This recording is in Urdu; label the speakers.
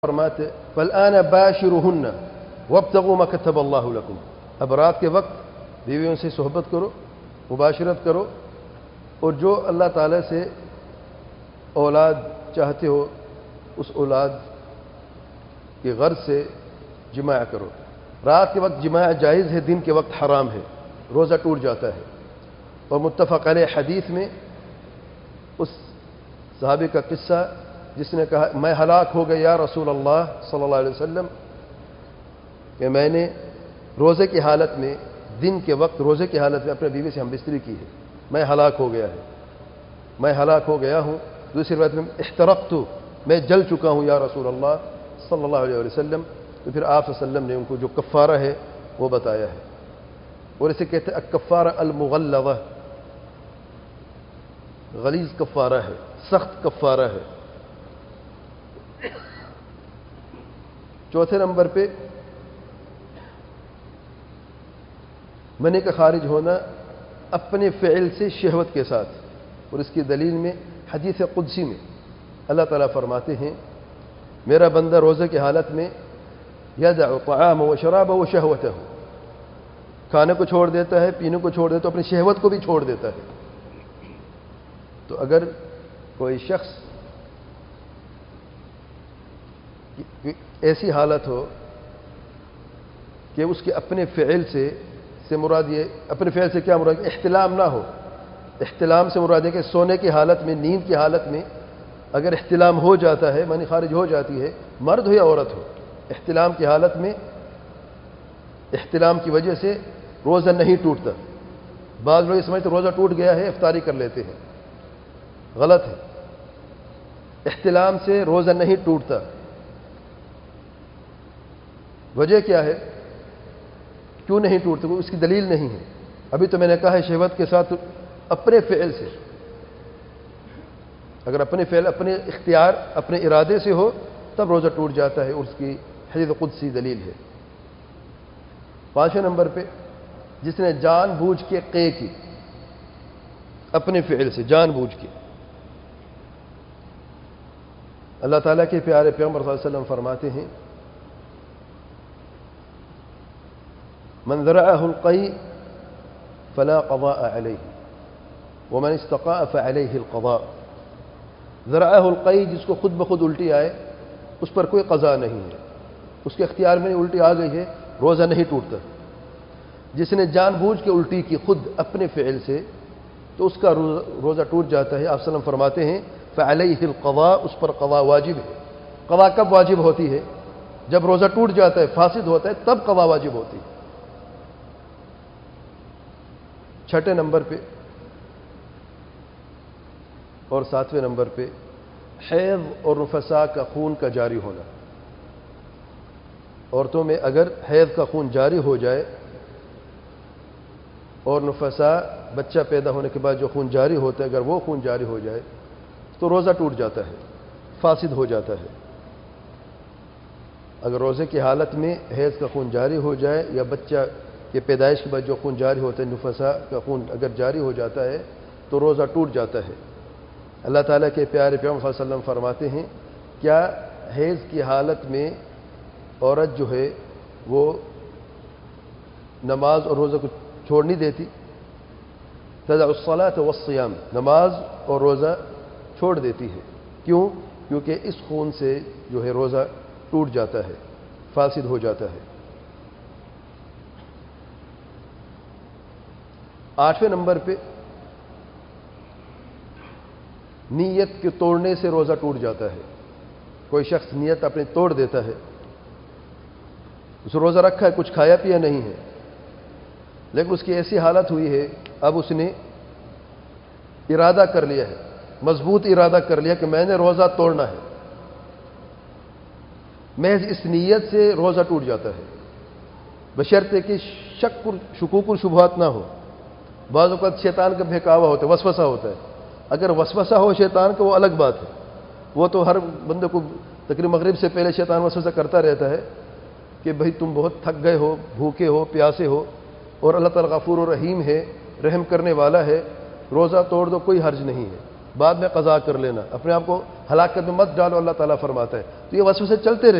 Speaker 1: فرماتے فالآن باشرهن وابتغوا ما كتب اللہ لکم، اب رات کے وقت بیویوں سے صحبت کرو، مباشرت کرو، اور جو اللہ تعالیٰ سے اولاد چاہتے ہو اس اولاد کی غرض سے جماع کرو۔ رات کے وقت جماع جائز ہے، دن کے وقت حرام ہے، روزہ ٹوٹ جاتا ہے۔ اور متفق علیہ حدیث میں اس صحابی کا قصہ جس نے کہا میں ہلاک ہو گیا یا رسول اللہ صلی اللہ علیہ وسلم، کہ میں نے روزے کی حالت میں، دن کے وقت روزے کی حالت میں اپنے بیوی سے ہم بستری کی ہے، میں ہلاک ہو گیا ہے، میں ہلاک ہو گیا ہوں۔ دوسری روایت میں احترقت، میں جل چکا ہوں یا رسول اللہ صلی اللہ علیہ وسلم۔ تو پھر آپ صلی اللہ علیہ وسلم نے ان کو جو کفارہ ہے وہ بتایا ہے، اور اسے کہتے ہیں الکفارہ المغلظہ، غلیظ کفارہ ہے، سخت کفارہ ہے۔ چوتھے نمبر پہ منی کا خارج ہونا اپنے فعل سے شہوت کے ساتھ، اور اس کی دلیل میں حدیث قدسی میں اللہ تعالیٰ فرماتے ہیں میرا بندہ روزے کی حالت میں یدع طعامہ و شرابہ و شہوتہ، کھانے کو چھوڑ دیتا ہے، پینے کو چھوڑ دیتا ہے، اپنی شہوت کو بھی چھوڑ دیتا ہے۔ تو اگر کوئی شخص ایسی حالت ہو کہ اس کے اپنے فعل سے مراد یہ، اپنے فعل سے کیا مراد، احتلام نہ ہو، احتلام سے مراد ہے کہ سونے کی حالت میں، نیند کی حالت میں اگر احتلام ہو جاتا ہے، منی خارج ہو جاتی ہے، مرد ہو یا عورت ہو، احتلام کی حالت میں، احتلام کی وجہ سے روزہ نہیں ٹوٹتا۔ بعض لوگ سمجھتے روزہ ٹوٹ گیا ہے افطاری کر لیتے ہیں، غلط ہے۔ احتلام سے روزہ نہیں ٹوٹتا۔ وجہ کیا ہے، کیوں نہیں ٹوٹتا، اس کی دلیل نہیں ہے۔ ابھی تو میں نے کہا ہے شہوت کے ساتھ اپنے فعل سے، اگر اپنے فعل، اپنے اختیار، اپنے ارادے سے ہو تب روزہ ٹوٹ جاتا ہے، اور اس کی حدیث قدسی دلیل ہے۔ پانچویں نمبر پہ جس نے جان بوجھ کے قے کی، اپنے فعل سے جان بوجھ کے، اللہ تعالیٰ کے پیارے پیغمبر صلی اللہ علیہ وسلم فرماتے ہیں من ذرعه القيء فلا قضاء عليه ومن استقاء فعليه القضاء۔ ذرعه القيء، جس کو خود بخود الٹی آئے اس پر کوئی قضا نہیں ہے، اس کے اختیار میں الٹی آ گئی ہے، روزہ نہیں ٹوٹتا۔ جس نے جان بوجھ کے الٹی کی خود اپنے فعل سے تو اس کا روزہ ٹوٹ جاتا ہے۔ آپ صلی اللہ علیہ وسلم فرماتے ہیں فعلیہ القضاء، اس پر قضا واجب ہے۔ قضا کب واجب ہوتی ہے، جب روزہ ٹوٹ جاتا ہے، فاسد ہوتا ہے، تب قضا واجب ہوتی ہے۔ چھٹے نمبر پہ اور ساتویں نمبر پہ حیض اور نفساء کا خون کا جاری ہونا۔ عورتوں میں اگر حیض کا خون جاری ہو جائے اور نفساء بچہ پیدا ہونے کے بعد جو خون جاری ہوتا ہے، اگر وہ خون جاری ہو جائے تو روزہ ٹوٹ جاتا ہے، فاسد ہو جاتا ہے۔ اگر روزے کی حالت میں حیض کا خون جاری ہو جائے یا بچہ کہ پیدائش کے بعد جو خون جاری ہوتا ہے، نفساء کا خون اگر جاری ہو جاتا ہے تو روزہ ٹوٹ جاتا ہے۔ اللہ تعالیٰ کے پیارے پیغمبر صلی اللہ علیہ وسلم فرماتے ہیں کیا حیض کی حالت میں عورت جو ہے وہ نماز اور روزہ کو چھوڑ نہیں دیتی؟ تدع الصلاۃ والصیام، نماز اور روزہ چھوڑ دیتی ہے۔ کیوں؟ کیونکہ اس خون سے جو ہے روزہ ٹوٹ جاتا ہے، فاسد ہو جاتا ہے۔ آٹھویں نمبر پہ نیت کے توڑنے سے روزہ ٹوٹ جاتا ہے۔ کوئی شخص نیت اپنی توڑ دیتا ہے، اس روزہ رکھا ہے، کچھ کھایا پیا نہیں ہے، لیکن اس کی ایسی حالت ہوئی ہے اب اس نے ارادہ کر لیا ہے، مضبوط ارادہ کر لیا کہ میں نے روزہ توڑنا ہے، محض اس نیت سے روزہ ٹوٹ جاتا ہے، بشرطے کہ شکوک و شبہات نہ ہو۔ بعض اوقات شیطان کا بہکاوا ہوتا ہے، وسوسہ ہوتا ہے۔ اگر وسوسہ ہو شیطان کا وہ الگ بات ہے، وہ تو ہر بندے کو تقریباً مغرب سے پہلے شیطان وسوسہ کرتا رہتا ہے کہ بھئی تم بہت تھک گئے ہو، بھوکے ہو، پیاسے ہو، اور اللہ تعالیٰ غفور و رحیم ہے، رحم کرنے والا ہے، روزہ توڑ دو، کوئی حرج نہیں ہے۔ بعد میں قضا کر لینا، اپنے آپ کو ہلاکت میں مت ڈالو، اللہ تعالیٰ فرماتا ہے۔ تو یہ وسوسے چلتے رہے